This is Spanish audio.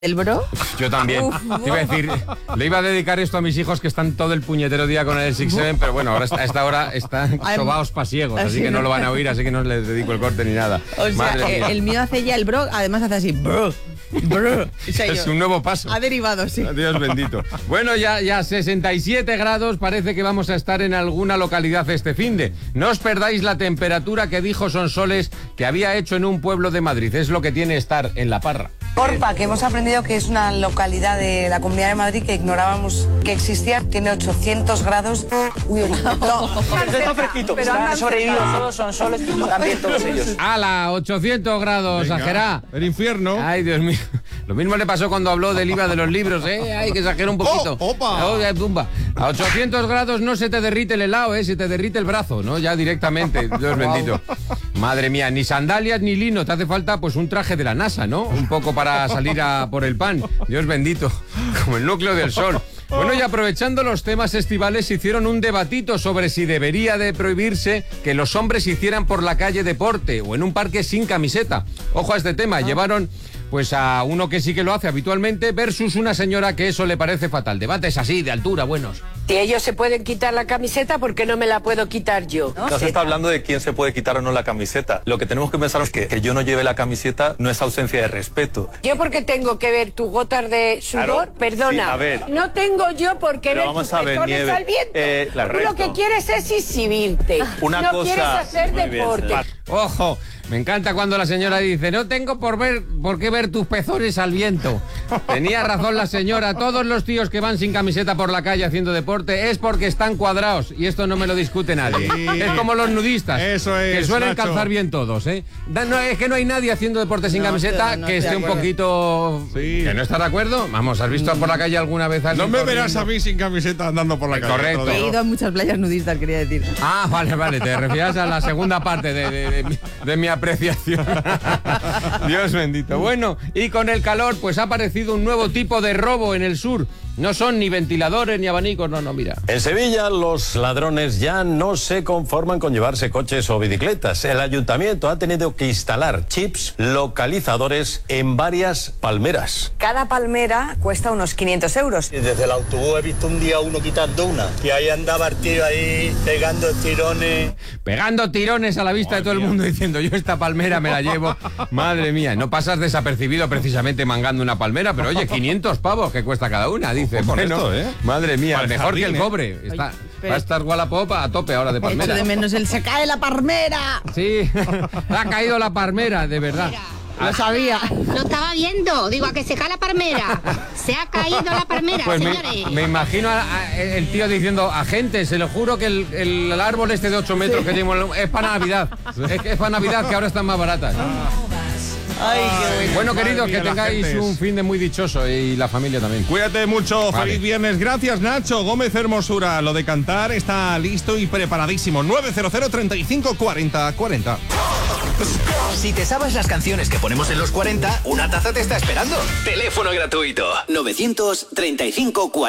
¿El bro? Yo también. Te iba a decir, le iba a dedicar esto a mis hijos que están todo el puñetero día con el 6-7, pero bueno, ahora a esta hora están sobaos pasiegos, así que no lo van a oír, así que no les dedico el corte ni nada. O sea, el mío hace ya el bro, además hace así, bro. O sea, es un nuevo paso. Ha derivado, sí. Dios bendito. Bueno, ya 67 grados, parece que vamos a estar en alguna localidad este finde. No os perdáis la temperatura que dijo Sonsoles que había hecho en un pueblo de Madrid. Es lo que tiene estar en La Parra. Orpa, que hemos aprendido que es una localidad de la Comunidad de Madrid que ignorábamos que existía, tiene 800 grados. Uy, no. Está fresquito, pero han sobrevivido todos Sonsoles, también todos ellos. ¡Hala! 800 grados, Venga, Ajerá. el infierno. Ay, Dios mío. Lo mismo le pasó cuando habló del IVA de los libros, ¿eh? Ay, que exagera un poquito. ¡Opa! Tumba. A 800 grados no se te derrite el helado, ¿eh? Se te derrite el brazo, ¿no? Ya directamente. Dios bendito. Madre mía, ni sandalias ni lino. Te hace falta, pues, un traje de la NASA, ¿no? Un poco para salir a por el pan. Dios bendito. Como el núcleo del sol. Bueno, y aprovechando los temas estivales, hicieron un debatito sobre si debería de prohibirse que los hombres hicieran por la calle deporte o en un parque sin camiseta. Ojo a este tema. Llevaron pues a uno que sí que lo hace habitualmente versus una señora que eso le parece fatal. Debates así, de altura, buenos. Si ellos se pueden quitar la camiseta, ¿por qué no me la puedo quitar yo? No se está hablando de quién se puede quitar o no la camiseta. Lo que tenemos que pensar es que yo no lleve la camiseta no es ausencia de respeto. Yo porque tengo que ver tus gotas de sudor, Claro, perdona, sí, a ver. no tengo yo por qué Pero ver vamos tus a ver, pezones Nieve, al viento. claro, Tú lo correcto. que quieres es exhibirte, Una no cosa- quieres hacer muy bien, deporte. Ojo, me encanta cuando la señora dice, no tengo por qué ver tus pezones al viento. Tenía razón la señora, todos los tíos que van sin camiseta por la calle haciendo deporte es porque están cuadrados y esto no me lo discute nadie. Sí. Es como los nudistas, Eso es, que suelen Nacho. calzar bien todos, ¿eh? No, es que no hay nadie haciendo deporte sin camiseta no que estoy esté de un acuerdo. poquito... Sí. ¿Que no está de acuerdo? Vamos, ¿has visto por la calle alguna vez a No alguien me verás corriendo? a mí sin camiseta andando por la calle. Correcto. te lo He digo. ido a muchas playas nudistas, quería decir. Ah, vale, te refieres a la segunda parte de mi apreciación. Dios bendito. Bueno, y con el calor, pues ha aparecido un nuevo tipo de robo en el sur. No son ni ventiladores ni abanicos, no, mira. En Sevilla, los ladrones ya no se conforman con llevarse coches o bicicletas. El ayuntamiento ha tenido que instalar chips localizadores en varias palmeras. Cada palmera cuesta unos 500 euros. Desde el autobús he visto un día uno quitando una. Y ahí andaba el tío ahí pegando tirones. Pegando tirones a la vista de todo el mundo diciendo, yo esta palmera me la llevo. Madre mía, no pasas desapercibido precisamente mangando una palmera, pero oye, 500 pavos que cuesta cada una, dice. Ojo con esto, ¿eh? Madre mía, Para el mejor que jardín, el cobre. Está, pero- va a estar Wallapop a tope ahora de Echo palmera. de menos el se cae la palmera. Sí, ha caído la palmera, de verdad. Lo sabía. Lo estaba viendo, digo, a que se cae la palmera. Se ha caído la palmera, Pues señores. me imagino el tío diciendo, agente, se lo juro que el árbol este de 8 metros que tenemos es para Navidad. Es que es para Navidad, que ahora están más baratas. Ay, qué Bueno, Madre queridos, mía, que la tengáis gente es- un fin de muy dichoso y la familia también. Cuídate mucho, Vale. feliz viernes. Gracias, Nacho. Gómez Hermosura, lo de cantar está listo y preparadísimo. 900 35 40 40. Si te sabes las canciones que ponemos en los 40, una taza te está esperando. Teléfono gratuito 935 40